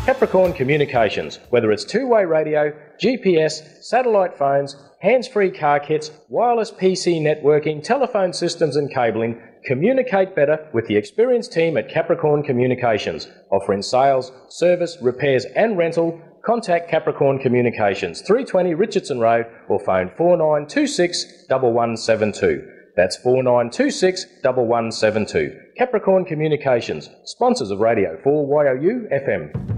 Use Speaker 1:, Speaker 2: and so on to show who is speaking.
Speaker 1: Capricorn Communications, whether it's two-way radio, GPS, satellite phones, hands-free car kits, wireless PC networking, telephone systems and cabling, communicate better with the experienced team at Capricorn Communications. Offering sales, service, repairs and rental, contact Capricorn Communications, 320 Richardson Road, or phone 4926 1172. That's 4926 1172. Capricorn Communications, sponsors of Radio 4YOU FM.